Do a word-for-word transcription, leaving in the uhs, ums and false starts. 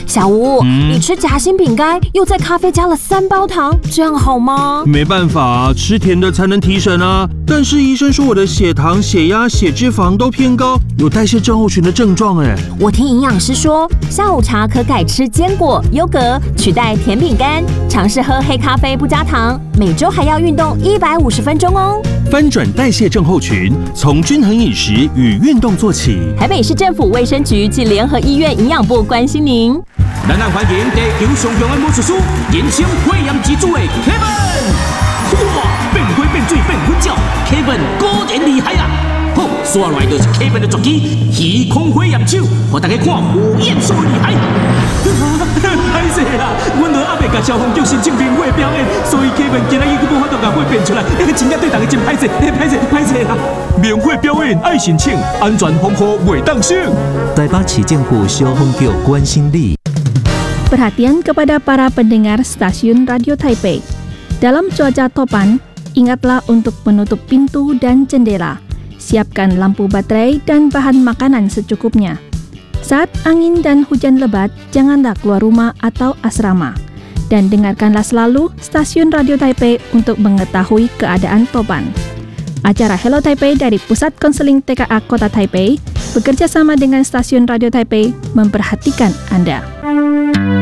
小吴，嗯、你吃夹心饼干，又在咖啡加了三包糖，这样好吗？ 没办法，吃甜的才能提神啊。但是医生说我的血糖、血压、血脂肪都偏高，有代谢症候群的症状哎。 我听营养师说，下午茶可改吃坚果、优格，取代甜饼干。尝试喝黑咖啡不加糖，每周还要运动一百五十分钟哦。 翻转代谢症候群，从均衡饮食与运动做起。 台北市政府卫生局及联合医院营养部关心您。 咱咱欢迎地球上强的魔术师，人称火焰之子的 Kevin。哇，变灰变水变粉饺 ，Kevin 果然厉害啊！好，刷来就是 Kevin 的绝技，虚空火焰手，让大家看火焰所厉害。歹势啦，阮落还袂甲消防局申请明火表演，所以 Kevin 今仔日佫无法度甲火变出来，真正对大家真歹势，歹势歹势啦！明火表演爱申请，安全防护袂当省。 台北市政府消防局关心你。 Perhatian kepada para pendengar stasiun Radio Taipei. Dalam cuaca topan, ingatlah untuk menutup pintu dan jendela. Siapkan lampu baterai dan bahan makanan secukupnya. Saat angin dan hujan lebat, janganlah keluar rumah atau asrama. Dan dengarkanlah selalu stasiun Radio Taipei untuk mengetahui keadaan topan. Acara Hello Taipei dari Pusat Konseling T K A Kota Taipei bekerja sama dengan stasiun Radio Taipei memperhatikan Anda.